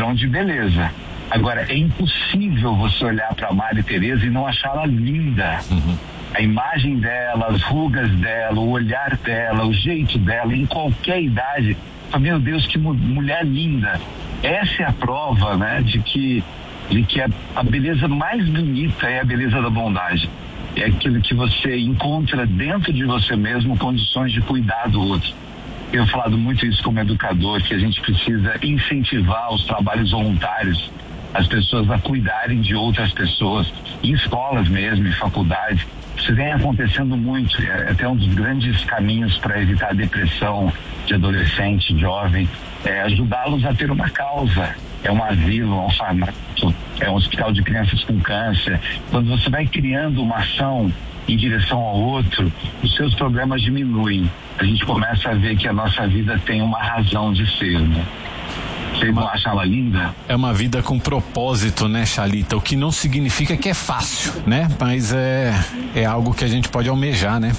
padrão de beleza. Agora, é impossível você olhar para Maria Tereza e não achá-la linda. A imagem dela, as rugas dela, o olhar dela, o jeito dela, em qualquer idade, meu Deus, que mulher linda. Essa é a prova, né, de que a beleza mais bonita é a beleza da bondade. É aquilo que você encontra dentro de você mesmo condições de cuidar do outro. Eu tenho falado muito isso como educador, que a gente precisa incentivar os trabalhos voluntários, as pessoas a cuidarem de outras pessoas, em escolas mesmo, em faculdades. Isso vem acontecendo muito, é até um dos grandes caminhos para evitar a depressão de adolescente, jovem, é ajudá-los a ter uma causa. É um asilo, é um orfanato, é um hospital de crianças com câncer. Quando você vai criando uma ação em direção ao outro, os seus problemas diminuem. A gente começa a ver que a nossa vida tem uma razão de ser, né? Você não acha ela linda? É uma vida com propósito, né, Chalita? O que não significa que é fácil, né? Mas é algo que a gente pode almejar, né?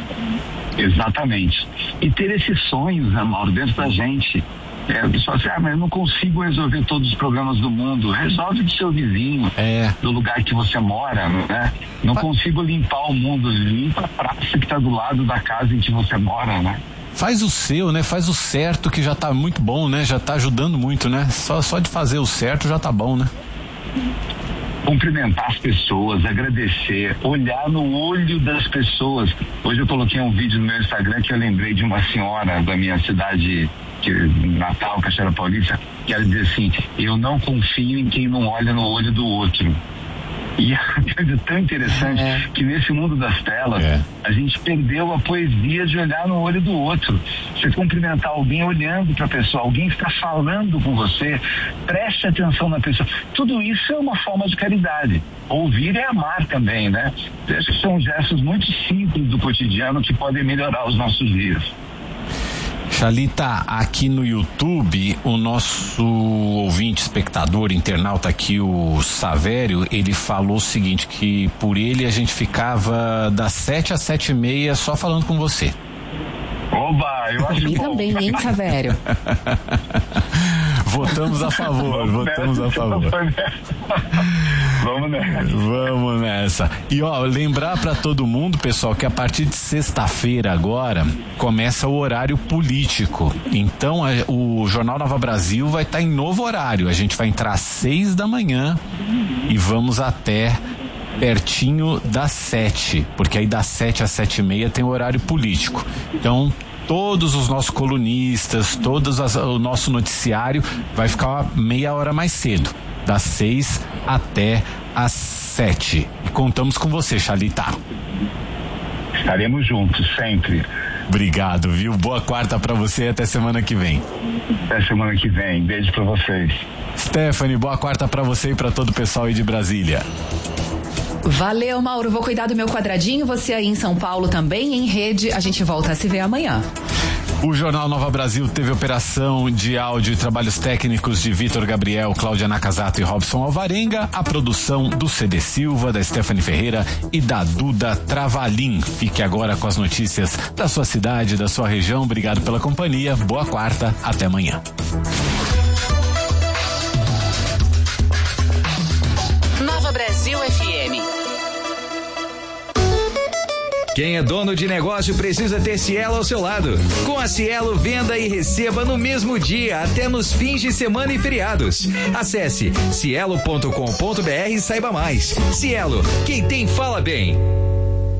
Exatamente. E ter esses sonhos, né, Mauro, dentro da gente. O pessoal assim, mas eu não consigo resolver todos os problemas do mundo. Resolve do seu vizinho, do lugar que você mora, né? Não consigo limpar o mundo, limpa a praça que está do lado da casa em que você mora, né? Faz o seu, né? Faz o certo, que já tá muito bom, né? Já tá ajudando muito, né? Só de fazer o certo já tá bom, né? Cumprimentar as pessoas, agradecer, olhar no olho das pessoas. Hoje eu coloquei um vídeo no meu Instagram que eu lembrei de uma senhora da minha cidade natal, Cachoeira Paulista, que ela diz assim: eu não confio em quem não olha no olho do outro. E é uma coisa tão interessante que nesse mundo das telas a gente perdeu a poesia de olhar no olho do outro. Você cumprimentar alguém olhando para a pessoa, alguém está falando com você, preste atenção na pessoa. Tudo isso é uma forma de caridade. Ouvir é amar também, né? Esses são gestos muito simples do cotidiano que podem melhorar os nossos dias. Chalita, aqui no YouTube, o nosso ouvinte, espectador, internauta aqui, o Savério, ele falou o seguinte, que por ele a gente ficava das 7 às 7h30 só falando com você. Oba, eu acho bom. Também, hein, Savério? Votamos a favor, votamos a favor. Vamos nessa. Vamos nessa. E lembrar pra todo mundo, pessoal, que a partir de sexta-feira agora começa o horário político. Então o Jornal Nova Brasil vai estar em novo horário. A gente vai entrar às 6h e vamos até pertinho das 7, porque aí das 7 às 7h30 tem o horário político. Então todos os nossos colunistas, o nosso noticiário vai ficar meia hora mais cedo, das 6 até às 7. E contamos com você, Chalita. Estaremos juntos, sempre. Obrigado, viu? Boa quarta pra você e até semana que vem. Até semana que vem. Beijo pra vocês. Stephanie, boa quarta pra você e pra todo o pessoal aí de Brasília. Valeu, Mauro. Vou cuidar do meu quadradinho. Você aí em São Paulo também, em rede. A gente volta a se ver amanhã. O Jornal Nova Brasil teve operação de áudio e trabalhos técnicos de Vitor Gabriel, Cláudia Nakazato e Robson Alvarenga. A produção do CD Silva, da Stephanie Ferreira e da Duda Travalim. Fique agora com as notícias da sua cidade, da sua região. Obrigado pela companhia. Boa quarta. Até amanhã. Nova Brasil FM. Quem é dono de negócio precisa ter Cielo ao seu lado. Com a Cielo, venda e receba no mesmo dia, até nos fins de semana e feriados. Acesse cielo.com.br e saiba mais. Cielo, quem tem fala bem.